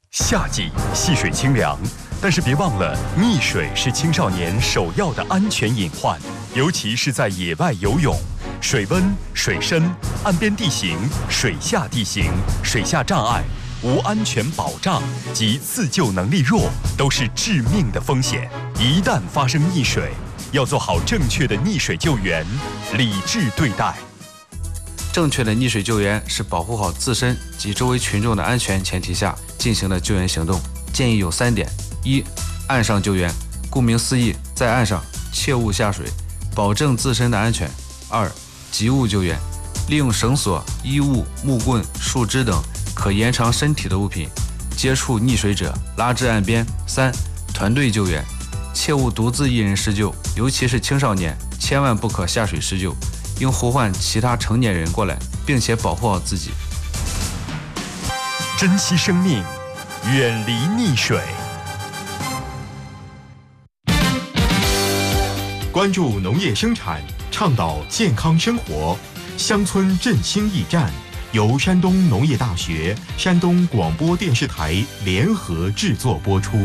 夏季戏水清凉，但是别忘了，溺水是青少年首要的安全隐患，尤其是在野外游泳。水温、水深、岸边地形、水下地形、水下障碍、无安全保障及自救能力弱，都是致命的风险。一旦发生溺水，要做好正确的溺水救援，理智对待。 正确的溺水救援是保护好自身及周围群众的安全前提下进行的救援行动，建议有3点：一、岸上救援，顾名思义，在岸上切勿下水，保证自身的安全；二、急物救援，利用绳索、衣物、木棍、树枝等可延长身体的物品，接触溺水者拉至岸边；三、团队救援，切勿独自一人施救，尤其是青少年，千万不可下水施救，应呼唤其他成年人过来，并且保护好自己。 珍惜生命，远离溺水。关注农业生产，倡导健康生活。乡村振兴驿站由山东农业大学、山东广播电视台联合制作播出。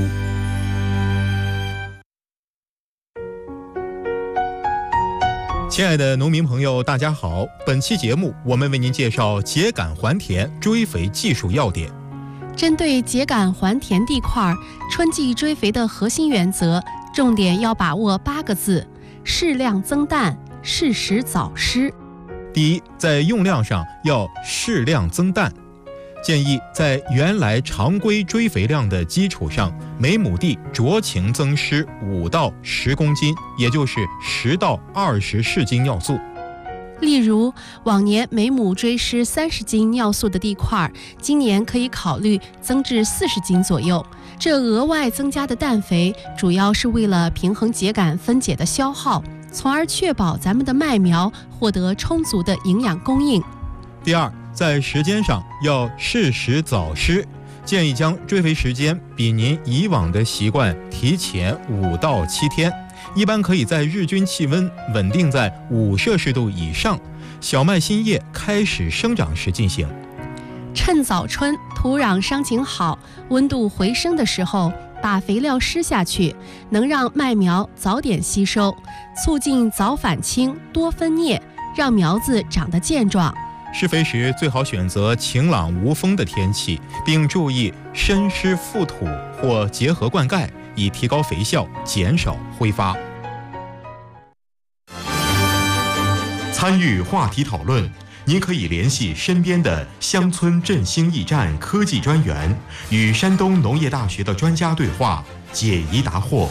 亲爱的农民朋友，大家好！本期节目，我们为您介绍秸秆还田追肥技术要点。 针对秸秆还田地块，春季追肥的核心原则，重点要把握8个字：适量增氮，适时早施。 第一，在用量上要适量增氮。建议在原来常规追肥量的基础上，每亩地酌情增施5到10公斤，也就是10到20市斤尿素。 例如，往年每亩追施30斤尿素的地块，今年可以考虑增至40斤左右。这额外增加的氮肥，主要是为了平衡秸秆分解的消耗，从而确保咱们的麦苗获得充足的营养供应。 第二，在时间上要适时早施，建议将追肥时间比您以往的习惯提前5到7天，一般可以在日均气温稳定在5摄氏度以上，小麦新叶开始生长时进行。 趁早春，土壤伤情好，温度回升的时候，把肥料施下去，能让麦苗早点吸收，促进早返青、多分蘖，让苗子长得健壮。 施肥时最好选择晴朗无风的天气，并注意深施覆土或结合灌溉，以提高肥效，减少挥发。参与话题讨论，您可以联系身边的乡村振兴驿站科技专员，与山东农业大学的专家对话，解疑答惑。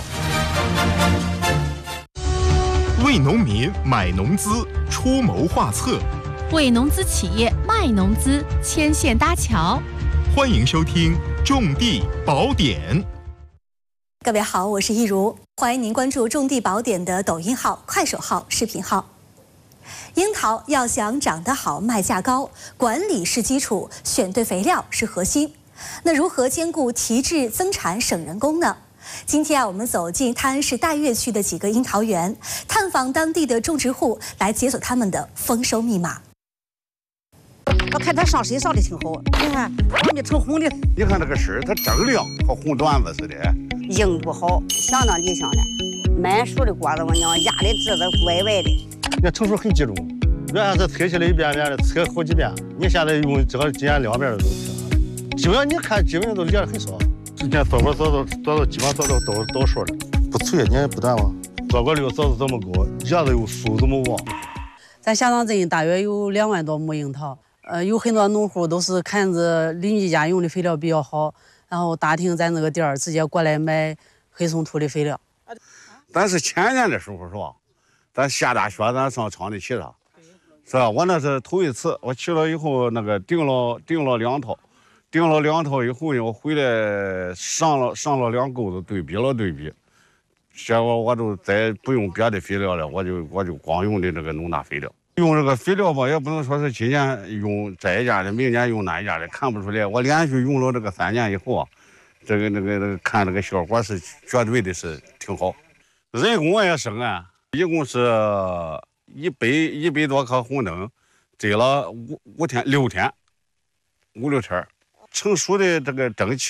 为农民买农资，出谋划策。 为农资企业卖农资，牵线搭桥。 欢迎收听《种地宝典》。 各位好，我是一如，欢迎您关注《种地宝典》的抖音号、快手号、视频号。樱桃要想长得好、卖价高，管理是基础，选对肥料是核心。那如何兼顾提质增产省人工呢？今天我们走进泰安市岱岳区的几个樱桃园，探访当地的种植户，来解锁他们的丰收密码。 我看它上身上的挺好，你看外面成红的， 你看那个身它锃亮，和红缎子似的。 硬度好，相当理想的。满熟的果子，我娘压的枝子歪歪的。 那成熟很集中，原来是推起来一遍遍的，推好几遍。你现在用这个今年2遍的都推，基本上你看基本上都裂得很少。之前做过基本上做到都熟了，不脆你也不断往。做过绿枣子这么高，叶子又熟这么旺。 咱下塘镇大约有2万多亩樱桃，有很多农户都是看着邻居家用的肥料比较好，然后打听咱这个店儿，直接过来买黑松土的肥料。 咱是前年的时候是吧？咱下大雪，咱上厂里去了，是吧？我那是头一次，我去了以后，那个订了2套，订了2套以后呢，我回来上了2钩子对比，结果我就再不用别的肥料了，我就光用的这个农大肥料。用这个肥料吧，也不能说是今年用这一家的，明年用哪一家的，看不出来。我连续用了这个3年以后啊，这个看这个效果是绝对的是挺好。人工也省啊，一共是100多颗红灯，摘了5天6天，5、6天，成熟的这个整齐，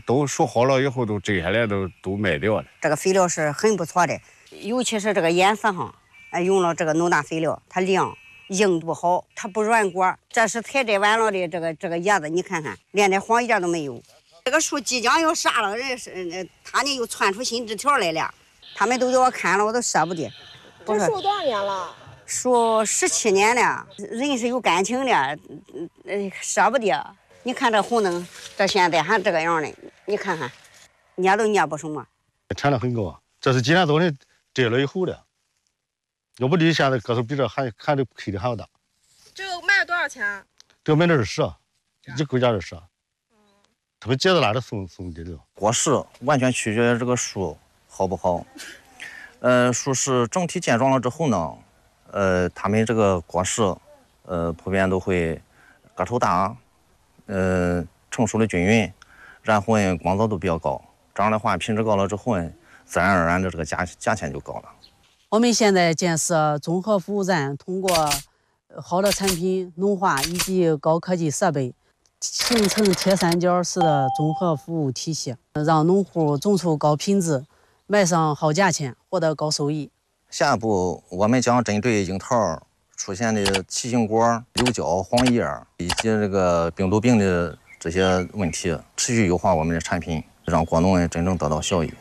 都熟好了以后都摘下来都卖掉了。 这个肥料是很不错的，尤其是这个颜色上，用了这个农大肥料，它亮。硬度好，它不软果。这是采摘完了的这个叶子，你看看，连点黄叶都没有。这个树即将要杀了，他呢又窜出新枝条来了。他们都叫我看了，我都舍不得。 这树多少年了？ 树17年了，人是有感情的，舍不得。你看这红灯，这现在还这个样的，你看看，捏都捏不什么。 产量很高啊，这是今年早晨摘了以后的。要不你现在个头比这还的亏的还要大。 这个卖多少钱？ 这个卖的20，一个价20。特别结子拉的送的这个。 果实完全取决于这个树好不好。树实整体健壮了之后呢，它们这个果实，普遍都会个头大，成熟的均匀，然后光泽度比较高。这样的话，品质高了之后呢，自然而然的这个价钱就高了。 我们现在建设综合服务站，通过好的产品、农化以及高科技设备，形成铁三角式的综合服务体系，让农户种出高品质，卖上好价钱，获得高收益。 下一步，我们将针对樱桃出现的奇形果、幼胶、黄叶以及这个病毒病的这些问题，持续优化我们的产品，让果农真正得到效益。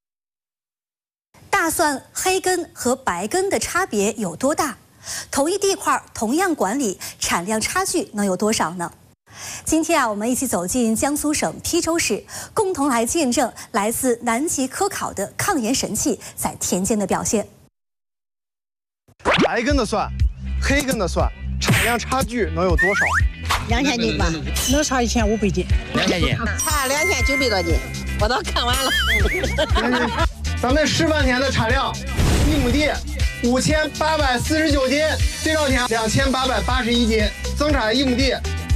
大蒜黑根和白根的差别有多大？同一地块，同样管理，产量差距能有多少呢？今天我们一起走进江苏省邳州市，共同来见证来自南极科考的抗盐神器在田间的表现。 白根的蒜，黑根的蒜，产量差距能有多少 ？2000斤吧， 能差1500斤。 2000斤，差2900多斤，我都看完了。 咱们示范田的产量，1亩地5849斤，对照田2881斤，增产1亩地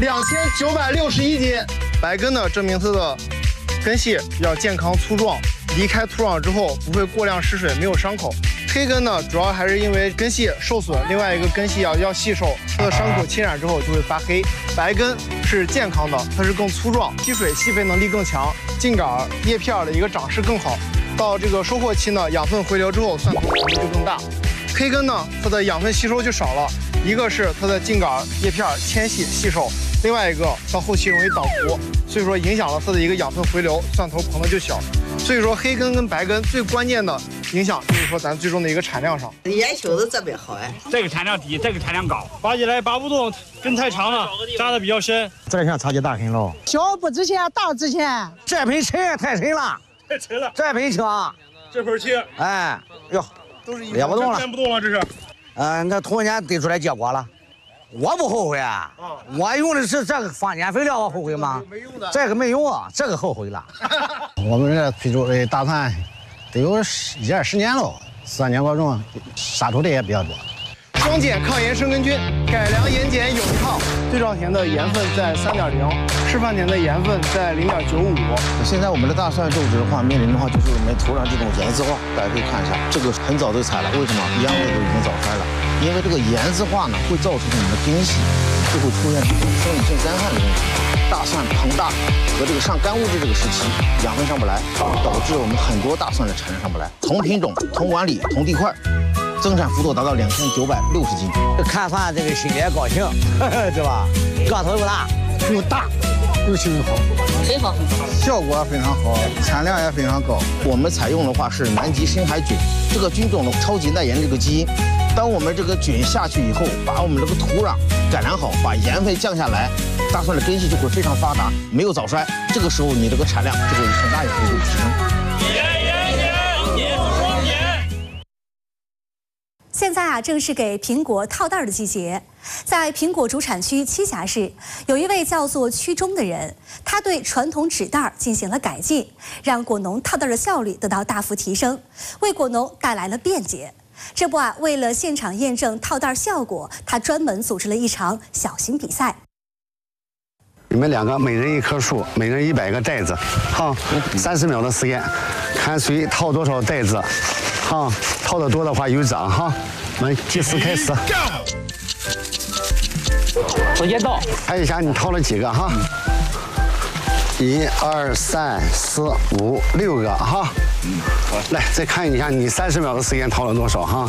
2961斤。白根呢，这名字的根系比较健康粗壮，离开土壤之后不会过量失水，没有伤口。黑根呢，主要还是因为根系受损，另外一个根系要细瘦，它的伤口侵染之后就会发黑。白根是健康的，它是更粗壮，吸水吸肥能力更强，茎秆叶片的一个长势更好。到这个收获期呢，养分回流之后，蒜头能力就更大。黑根呢，它的养分吸收就少了，一个是它的茎秆叶片纤细细瘦，另外一个到后期容易倒伏，所以说影响了它的一个养分回流，蒜头膨的就小。所以说黑根跟白根最关键的影响就是说咱最终的一个产量上。 烟球子这边好哎， 这个产量低，这个产量高，拔起来拔不动，根太长了，扎的比较深。 这下差距大很了， 小不值钱，大值钱。 这盆沉也太沉了， 太沉了。 这盆轻， 这盆轻。 哎，哟， 都是也不动了， 真不动了，这是。 那头年得出来结果了。我不后悔啊，我用的是这个放减肥料，我后悔吗？没用的，这个没用啊，这个后悔了。 我们这邳州的大蒜得有10年了，3年多种，杀出的也比较多。 双碱抗盐生根菌，改良盐碱有机抗，对照田的盐分在3.0，示范田的盐分在0.95。 现在我们的大蒜种植的话，面临的话就是我们土壤这种盐渍化，大家可以看一下，这个很早就采了，为什么？秧子都已经早摘了，因为这个盐渍化呢，会造成我们的根系就会出现这种生理性干旱的问题。大蒜膨大和这个上干物质这个时期，养分上不来，导致我们很多大蒜的产量上不来。同品种、同管理、同地块。增产幅度达到2960斤， 这看蒜这个心里也高兴，是吧？个头又大， 又大，又轻又好， 很好很好， 效果非常好，产量也非常高。我们采用的话是南极深海菌，这个菌种的超级耐盐这个基因。当我们这个菌下去以后，把我们这个土壤改良好，把盐分降下来，大蒜的根系就会非常发达，没有早衰。这个时候你这个产量就会很大一幅度提升。 现在正是给苹果套袋的季节，在苹果主产区栖霞市，有一位叫做曲中的人，他对传统纸袋进行了改进，让果农套袋的效率得到大幅提升，为果农带来了便捷。这不为了现场验证套袋效果，他专门组织了一场小型比赛。 你们2个每人1棵树，每人100个袋子，好，30秒的时间，看谁套多少袋子。套的多的话有奖哈，我们计时开始。 时间到， 看一下你套了几个哈。 1、2、3、4、5、6个哈。来，再看一下你30秒的时间掏了多少哈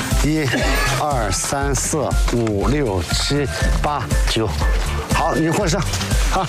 ？1、2、3、4、5、6、7、8、9。好，你获胜。好。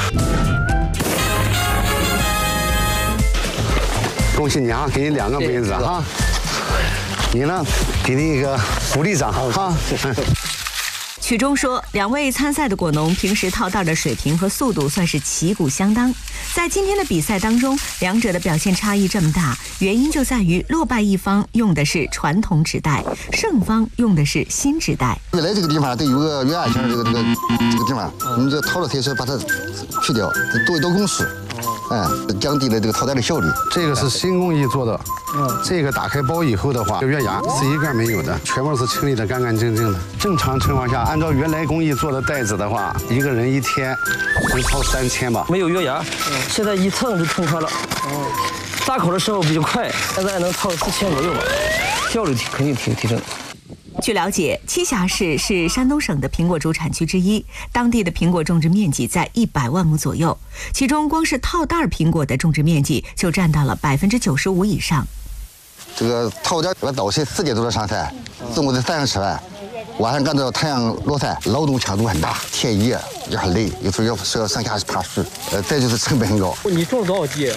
恭喜你啊，给你2个杯子哈。你呢，给你一个鼓励掌哈。 曲中说，2位参赛的果农平时套袋的水平和速度算是旗鼓相当，在今天的比赛当中，2者的表现差异这么大，原因就在于落败一方用的是传统纸袋，胜方用的是新纸袋。 原来这个地方得有个月牙形这个地方，你这套了铁丝把它去掉，多一道公式。降低了这个套袋的效率。 这个是新工艺做的，这个打开包以后的话，月牙是一个没有的，全部是清理的干干净净的。正常情况下，按照原来工艺做的袋子的话，一个人1天能掏3000吧。 没有月牙，现在一蹭就冲开了。扎口的时候比较快，现在能掏4000左右吧，效率肯定提升。 据了解，栖霞市是山东省的苹果主产区之一，当地的苹果种植面积在100万亩左右，其中光是套袋苹果的种植面积就占到了95%以上。 这个套袋，我早晨4点多上山，中午在山上吃饭，晚上赶到太阳落山，劳动强度很大，天夜也很累，有时候要上下爬树，再就是成本很高。 你种了多少地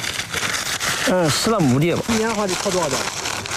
？10万亩地吧。一年的话得掏多少钱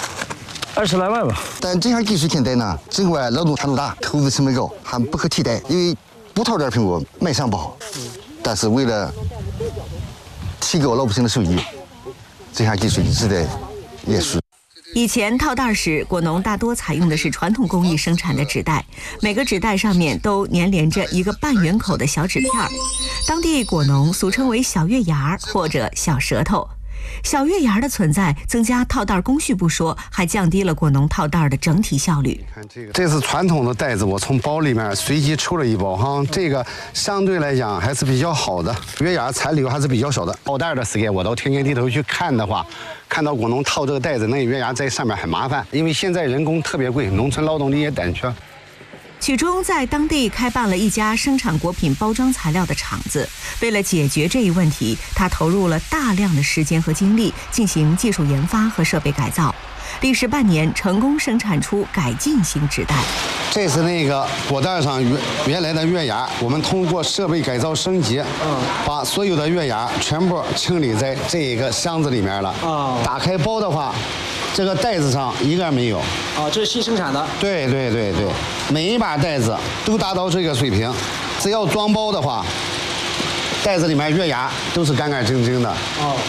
？20来万吧。 但这项技术现在呢，尽管劳动强度大，投资成本高，还不可替代。因为不套袋苹果卖相不好，但是为了提高老百姓的收益，这项技术一直在延续。 以前套袋时，果农大多采用的是传统工艺生产的纸袋，每个纸袋上面都粘连着一个半圆口的小纸片，当地果农俗称为小月牙或者小舌头。小月牙的存在增加套袋工序不说，还降低了果农套袋的整体效率。 这是传统的袋子，我从包里面随机抽了一包哈，这个相对来讲还是比较好的，月牙残留还是比较少的。套袋的时间，我到天津地头去看的话，看到果农套这个袋子，那月牙在上面很麻烦，因为现在人工特别贵，农村劳动力也短缺。 曲中在当地开办了一家生产果品包装材料的厂子，为了解决这一问题，他投入了大量的时间和精力进行技术研发和设备改造，历时半年成功生产出改进型纸袋。 这是那个果袋上原来的月牙，我们通过设备改造升级，把所有的月牙全部清理在这个箱子里面了。打开包的话，这个袋子上一个没有。 这是新生产的。 对，每一把袋子都达到这个水平，只要装包的话，袋子里面月牙都是干干净净的。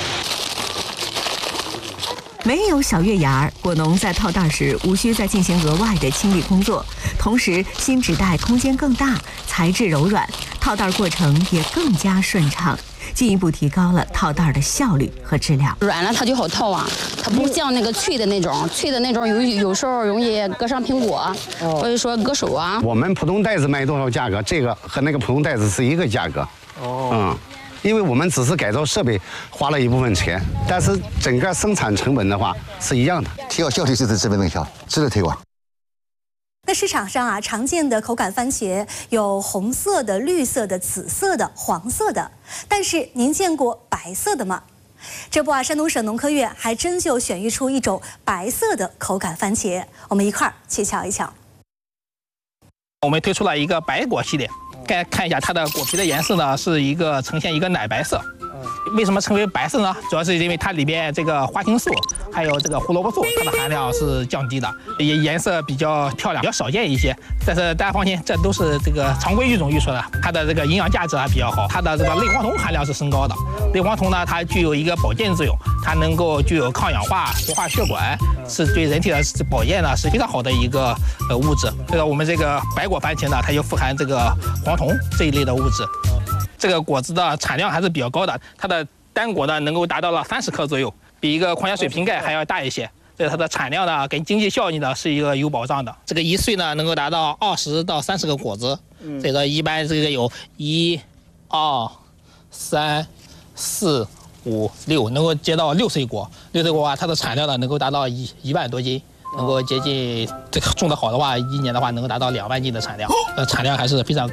没有小月牙，果农在套袋时无需再进行额外的清理工作，同时新纸袋空间更大，材质柔软，套袋过程也更加顺畅，进一步提高了套袋的效率和质量。 软了它就好套啊，它不像那个脆的那种有时候容易割伤苹果，或者说割手啊。 我们普通袋子卖多少价格，这个和那个普通袋子是一个价格。因为我们只是改造设备花了一部分钱，但是整个生产成本的话是一样的。 提高效率就是资本增效，值得推广。 那市场上啊，常见的口感番茄有红色的、绿色的、紫色的、黄色的，但是您见过白色的吗？这不啊，山东省农科院还真就选育出一种白色的口感番茄，我们一块儿去瞧一瞧。 我们推出了一个白果系列。看一下它的果皮的颜色呢，是呈现一个奶白色。为什么称为白色呢？主要是因为它里边这个花青素还有这个胡萝卜素，它的含量是降低的，也颜色比较漂亮，比较少见一些。但是大家放心，这都是这个常规育种育出的，它的这个营养价值还比较好。它的这个类黄酮含量是升高的。类黄酮呢，它具有一个保健作用，它能够具有抗氧化、活化血管，是对人体的保健呢是非常好的一个物质。这个我们这个白果番茄呢，它又富含这个黄酮这一类的物质。这个果子的产量还是比较高的，它的单果呢能够达到了30克左右，比一个矿泉水瓶盖还要大一些。这它的产量呢跟经济效益呢是一个有保障的。这个1岁呢能够达到20到30个果子，这个一般这个有1、2、3、4、5、6，能够结到6岁果。6岁果啊，它的产量呢能够达到1万多斤。能够接近这个种得好的话，1年的话能够达到2万斤的产量，产量还是非常高的。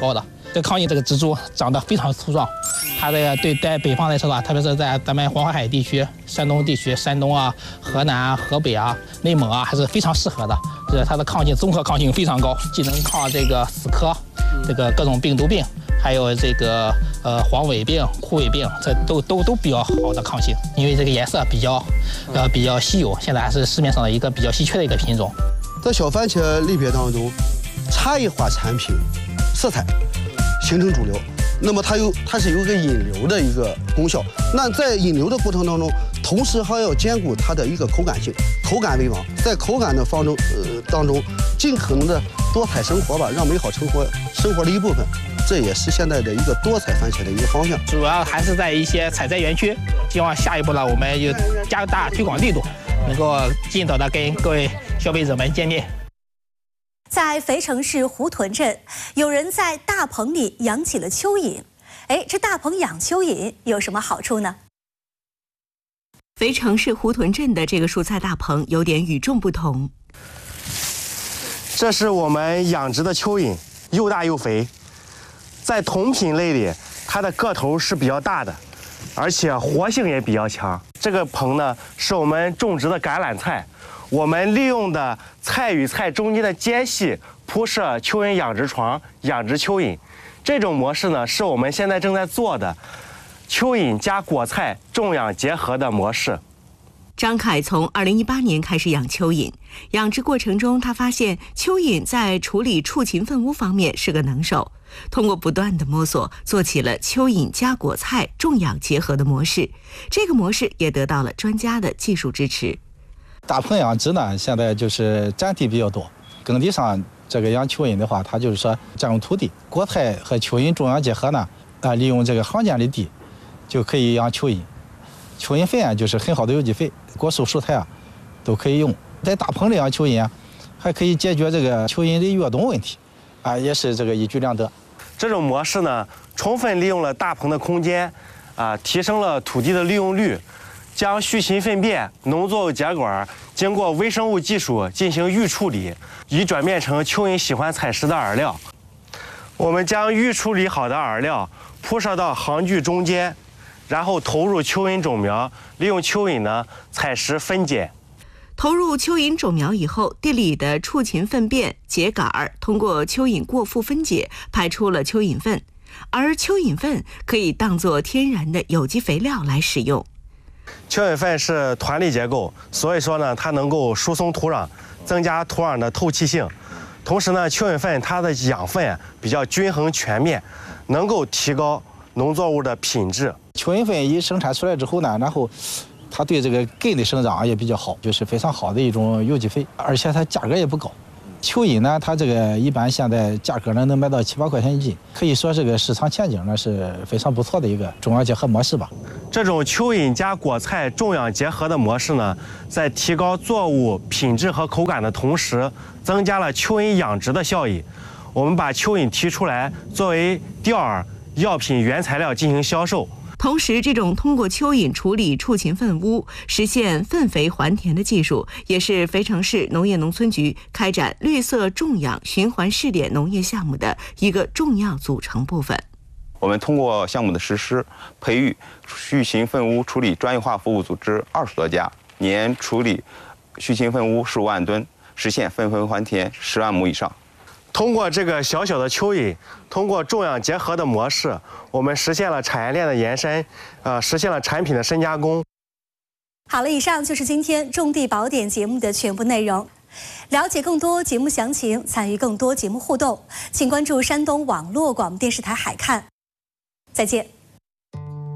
这抗性这个植株长得非常粗壮，它这个对在北方来说啊，特别是在咱们黄淮海地区、山东地区、山东啊、河南啊、河北啊、内蒙啊，还是非常适合的。这它的抗性综合抗性非常高，既能抗这个死磕，这个各种病毒病，还有这个黄尾病、枯萎病，这都比较好的抗性。因为这个颜色比较稀有，现在还是市面上的一个比较稀缺的一个品种。 在小番茄类别当中，差异化产品色彩形成主流，那么它是有一个引流的一个功效。那在引流的过程当中，同时还要兼顾它的一个口感性，口感为王，在口感的当中，尽可能的多彩生活吧，让美好生活的一部分，这也是现在的一个多彩番茄的一个方向。 主要还是在一些采摘园区，希望下一步呢，我们就加大推广力度，能够尽早的跟各位消费者们见面。 在肥城市胡屯镇，有人在大棚里养起了蚯蚓。哎，这大棚养蚯蚓有什么好处呢？ 肥城市胡屯镇的这个蔬菜大棚有点与众不同。 这是我们养殖的蚯蚓，又大又肥。在同品类里，它的个头是比较大的，而且活性也比较强。这个棚呢，是我们种植的橄榄菜。我们利用的菜与菜中间的间隙铺设蚯蚓养殖床，养殖蚯蚓。这种模式呢，是我们现在正在做的蚯蚓加果菜种养结合的模式。 张凯从2018年开始养蚯蚓，养殖过程中，他发现蚯蚓在处理畜禽粪污方面是个能手。通过不断的摸索，做起了蚯蚓加果菜种养结合的模式。这个模式也得到了专家的技术支持。 大棚养殖呢，现在就是占地比较多。耕地上这个养蚯蚓的话，它就是说占用土地。果菜和蚯蚓种养结合呢，利用这个行间的地，就可以养蚯蚓。蚯蚓粪就是很好的有机肥，果蔬蔬菜都可以用。在大棚里养蚯蚓还可以解决这个蚯蚓的越冬问题，也是这个一举两得。 这种模式呢，充分利用了大棚的空间，提升了土地的利用率。将畜禽粪便、农作物秸秆经过微生物技术进行预处理，以转变成蚯蚓喜欢采食的饵料。我们将预处理好的饵料铺设到行距中间，然后投入蚯蚓种苗，利用蚯蚓呢采食分解。 投入蚯蚓种苗以后，地里的畜禽粪便、秸秆通过蚯蚓过复分解，排出了蚯蚓粪，而蚯蚓粪可以当作天然的有机肥料来使用。 蚯蚓粪是团粒结构，所以说呢，它能够疏松土壤，增加土壤的透气性。同时呢，蚯蚓粪它的养分比较均衡全面，能够提高农作物的品质。 蚯蚓粪一生产出来之后呢，然后它对这个根的生长也比较好，就是非常好的一种有机肥，而且它价格也不高。蚯蚓呢，它这个一般现在价格呢能卖到7、8块钱一斤，可以说这个市场前景呢是非常不错的一个种养结合模式吧。 这种蚯蚓加果菜种养结合的模式呢，在提高作物品质和口感的同时，增加了蚯蚓养殖的效益。我们把蚯蚓提出来作为钓饵、药品原材料进行销售。 同时，这种通过蚯蚓处理畜禽粪污，实现粪肥还田的技术，也是肥城市农业农村局开展绿色种养循环试点农业项目的一个重要组成部分。 我们通过项目的实施，培育畜禽粪污处理专业化服务组织20多家，年处理畜禽粪污15万吨，实现粪肥还田10万亩以上。 通过这个小小的蚯蚓，通过种养结合的模式，我们实现了产业链的延伸，实现了产品的深加工。 好了，以上就是今天种地宝典节目的全部内容。了解更多节目详情，参与更多节目互动，请关注山东网络广播电视台海看。再见。